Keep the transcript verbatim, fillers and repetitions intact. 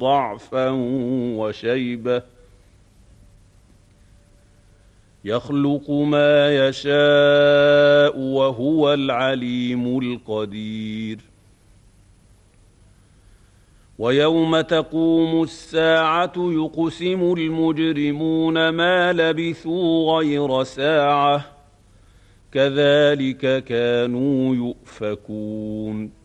ضعفا وشيبة يخلق ما يشاء وهو العليم القدير ويوم تقوم الساعة يقسم المجرمون ما لبثوا غير ساعة كذلك كانوا يؤفكون